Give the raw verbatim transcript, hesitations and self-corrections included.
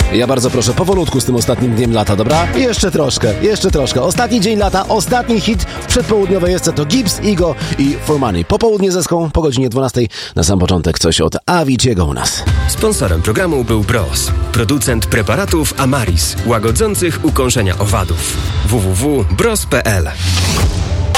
Ja bardzo proszę, powolutku z tym ostatnim dniem lata, dobra? Jeszcze troszkę, jeszcze troszkę. Ostatni dzień lata, ostatni hit w przedpołudniowej jest to Gibbs, Igo i For Money. Popołudnie ze Ską, po godzinie dwunastej. Na sam początek coś od Avicii'ego u nas. Sponsorem programu był Bros, producent preparatów Amaris, łagodzących ukąszenia owadów. w w w kropka bros kropka p l